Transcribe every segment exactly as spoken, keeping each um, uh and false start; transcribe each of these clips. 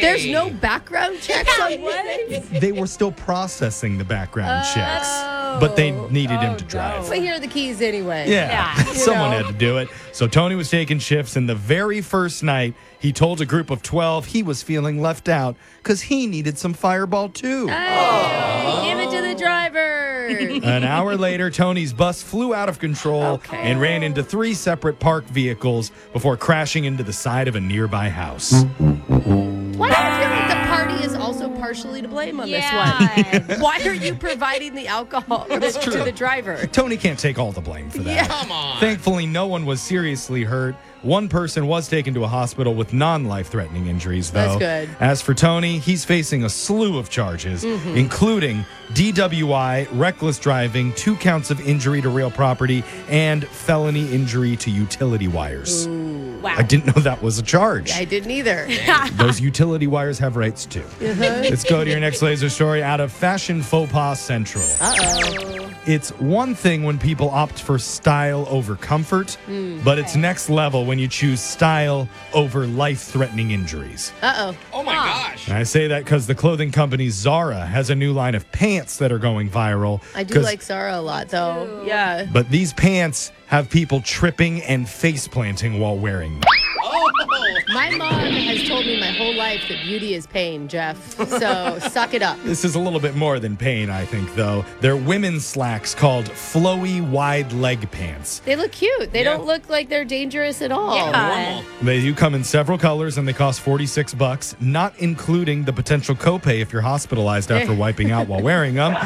There's no background checks on what? They were still processing the background Oh. checks, but they needed him Oh, to drive. But here are the keys anyway. Yeah, Yeah. someone know? had to do it. So Tony was taking shifts, and the very first night, he told a group of twelve he was feeling left out because he needed some Fireball too. Hey, give it to the driver. An hour later, Tony's bus flew out of control Okay. and ran into three separate parked vehicles before crashing into the side of a nearby house. Why do I feel like the party is also partially to blame on Yeah. this one? Why are you providing the alcohol to the driver? Tony can't take all the blame for that. Yeah. Come on. Thankfully, no one was seriously hurt. One person was taken to a hospital with non-life-threatening injuries, though. That's good. As for Tony, he's facing a slew of charges, Mm-hmm. including D W I, reckless driving, two counts of injury to real property, and felony injury to utility wires. Wow. I didn't know that was a charge. I didn't either. Those utility wires have rights, too. Let's go to your next laser story out of Fashion Faux Pas Central. Uh-oh. It's one thing when people opt for style over comfort, but it's next level when you choose style over life-threatening injuries. Uh-oh. Oh my gosh. And I say that because the clothing company Zara has a new line of pants that are going viral. I do 'Cause- like Zara a lot, though. Ooh. Yeah. But these pants have people tripping and face planting while wearing them. Oh. My mom has told me my whole life that beauty is pain, Jeff. So suck it up. This is a little bit more than pain, I think, though. They're women's slacks called flowy wide leg pants. They look cute. They Yeah. don't look like they're dangerous at all. Yeah. Normal. They do come in several colors and they cost forty-six bucks, not including the potential copay if you're hospitalized after wiping out while wearing them.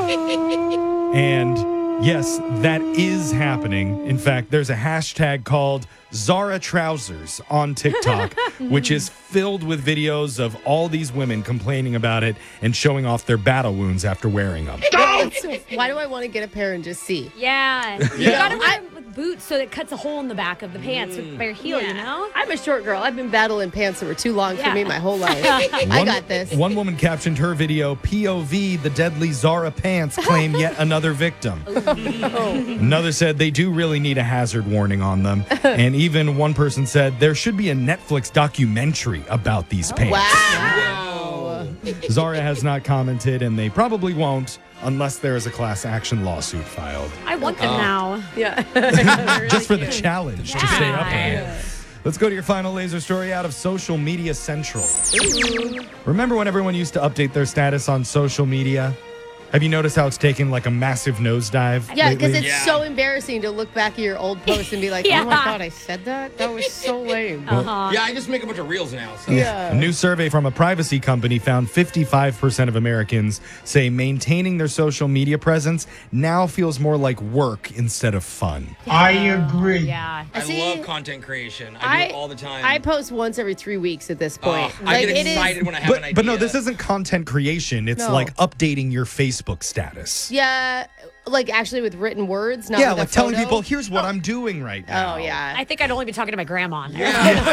And yes, that is happening. In fact, there's a hashtag called Zara Trousers on TikTok, which is filled with videos of all these women complaining about it and showing off their battle wounds after wearing them. Why do I want to get a pair and just see? Yeah. You gotta wear it with boots so that it cuts a hole in the back of the pants with bare heel, you know? I'm a short girl. I've been battling pants that were too long for Yeah. me my whole life. I One- got this. One woman captioned her video, P O V, the deadly Zara pants claim yet another victim. Another said they do really need a hazard warning on them. And even one person said there should be a Netflix documentary about these pants. Wow. Zara has not commented, and they probably won't unless there is a class action lawsuit filed. I want them now. Yeah. Just for the challenge to stay up on Yeah. it. Let's go to your final laser story out of Social Media Central. Remember when everyone used to update their status on social media? Have you noticed how it's taken like a massive nosedive? Yeah, because lately? it's Yeah. so embarrassing to look back at your old posts and be like, Yeah. oh my God, I said that? That was so lame. Uh-huh. Yeah, I just make a bunch of reels now. So. Yeah. A new survey from a privacy company found fifty-five percent of Americans say maintaining their social media presence now feels more like work instead of fun. I agree. Yeah. I See, love content creation. I do it all the time. I post once every three weeks at this point. Oh, I get it is- excited when I have an But, idea. but no, this isn't content creation. It's No. like updating your Facebook status. Yeah, like actually with written words, not yeah, with like a telling photo. people, here's what I'm doing right now. Oh, yeah. I think I'd only be talking to my grandma. Yeah.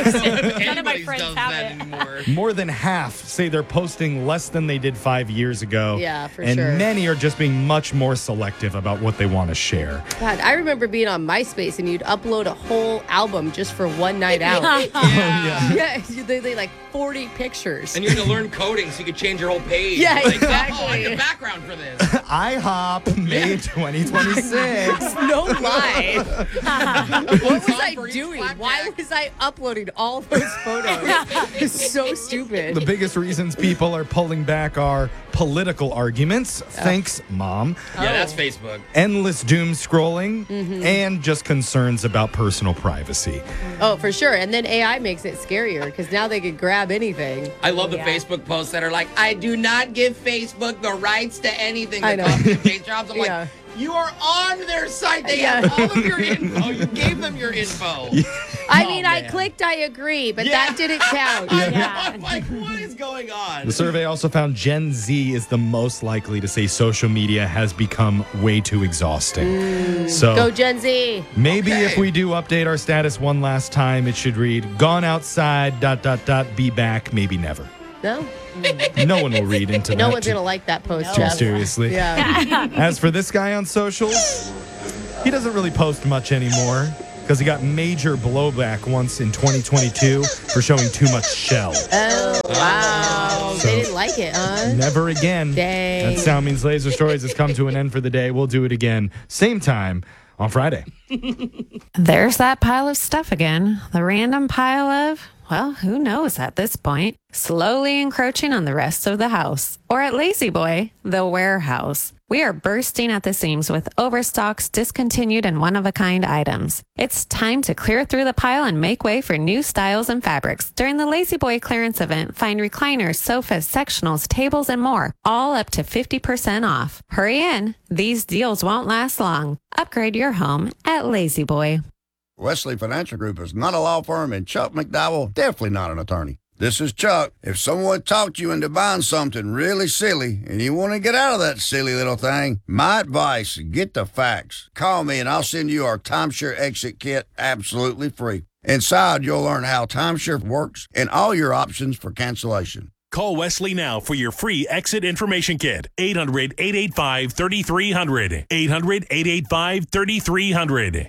None of my Anybody friends does have that it. anymore. More than half say they're posting less than they did five years ago. Yeah, for and sure. many are just being much more selective about what they want to share. God, I remember being on MySpace and you'd upload a whole album just for one night out. Yeah. Yeah, you- they, they like forty pictures. And you had to learn coding so you could change your whole page. Yeah, Like, exactly. Oh, I need a background for this. IHOP, May twenty twenty-six. No lie. What was Time I for each doing? flapjack. Why was I uploading all those photos? It's so stupid. The biggest reasons people are pulling back are political arguments. Thanks, Mom. Yeah, that's Facebook. Endless doom scrolling, Mm-hmm. and just concerns about personal privacy. Oh, for sure. And then A I makes it scarier because now they can grab anything. I love the Yeah. Facebook posts that are like, I do not give Facebook the rights to anything I that know. copy and paste jobs. I'm Yeah. like, you are on their site. They Yeah. have all of your info. You gave them your info. I Oh, mean, I man. clicked I agree, but Yeah. that didn't count. I know. Yeah. I'm like, what is going on? The survey also found Gen Z is the most likely to say social media has become way too exhausting. So Go Gen Z. maybe Okay. if we do update our status one last time, it should read, gone outside, dot, dot, dot, be back, maybe never. No? No one will read into No that one's too, going to like that post, No. too Jeff. seriously. Yeah. As for this guy on socials, he doesn't really post much anymore because he got major blowback once in twenty twenty-two for showing too much shell. Oh, wow. So- they didn't like it, huh? Never again. Dang. That Sound Means Laser Stories has come to an end for the day. We'll do it again, same time on Friday. There's that pile of stuff again. The random pile of, well, who knows at this point, slowly encroaching on the rest of the house. Or at Lazy Boy, the warehouse. We are bursting at the seams with overstocks, discontinued, and one-of-a-kind items. It's time to clear through the pile and make way for new styles and fabrics. During the Lazy Boy clearance event, find recliners, sofas, sectionals, tables, and more, all up to fifty percent off. Hurry in. These deals won't last long. Upgrade your home at Lazy Boy. Wesley Financial Group is not a law firm, and Chuck McDowell definitely not an attorney. This is Chuck. If someone talked you into buying something really silly and you want to get out of that silly little thing, my advice, get the facts. Call me and I'll send you our timeshare exit kit absolutely free. Inside, you'll learn how timeshare works and all your options for cancellation. Call Wesley now for your free exit information kit. eight hundred, eight eight five, three three zero zero. eight hundred, eight eight five, three three zero zero.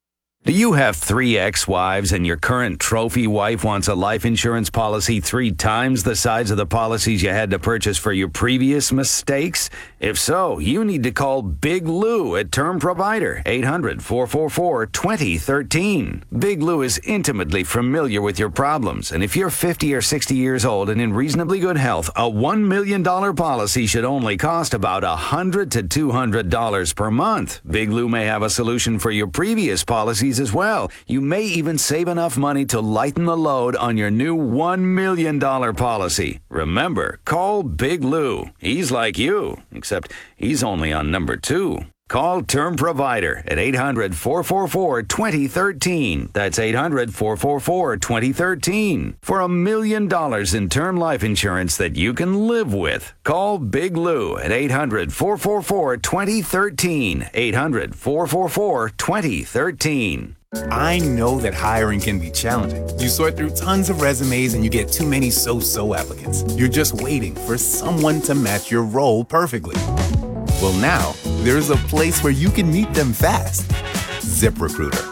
Do you have three ex-wives and your current trophy wife wants a life insurance policy three times the size of the policies you had to purchase for your previous mistakes? If so, you need to call Big Lou at Term Provider, eight hundred, four four four, two zero one three. Big Lou is intimately familiar with your problems, and if you're fifty or sixty years old and in reasonably good health, a one million dollars policy should only cost about one hundred to two hundred dollars per month. Big Lou may have a solution for your previous policies as well. You may even save enough money to lighten the load on your new one million dollars policy. Remember, call Big Lou. He's like you, except he's only on number two. Call Term Provider at eight hundred, four four four, two zero one three. That's eight hundred, four four four, two zero one three. For a million dollars in term life insurance that you can live with. Call Big Lou at eight hundred, four four four, two zero one three. eight hundred, four four four, two zero one three. I know that hiring can be challenging. You sort through tons of resumes and you get too many so-so applicants. You're just waiting for someone to match your role perfectly. Well, now, there's a place where you can meet them fast. ZipRecruiter.